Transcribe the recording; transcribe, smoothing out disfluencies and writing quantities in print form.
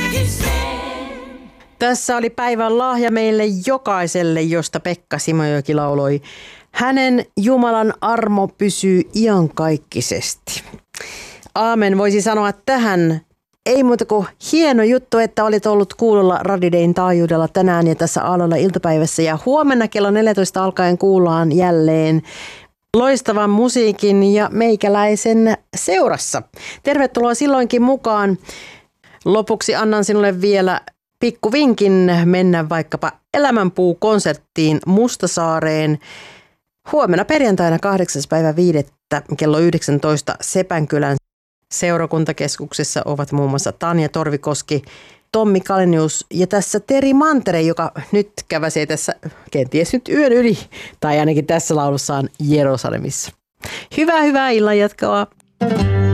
Tässä oli päivän lahja meille jokaiselle, josta Pekka Simojoki lauloi. Hänen Jumalan armo pysyy iankaikkisesti. Aamen voisi sanoa tähän. Ei muuta kuin hieno juttu, että olit ollut kuulolla Radidein taajuudella tänään ja tässä Aallolla iltapäivässä. Ja huomenna kello 14 alkaen kuullaan jälleen loistavan musiikin ja meikäläisen seurassa. Tervetuloa silloinkin mukaan. Lopuksi annan sinulle vielä pikkuvinkin mennä vaikkapa Elämänpuu-konserttiin Mustasaareen. Huomenna perjantaina 8.5. kello 19 Sepänkylän seurakuntakeskuksessa ovat muun muassa Tanja Torvikoski, Tommi Kalenius ja tässä Teri Mantere, joka nyt käväsee tässä kenties nyt yön yli, tai ainakin tässä laulussaan Jerusalemissa. Hyvää illan jatkoa!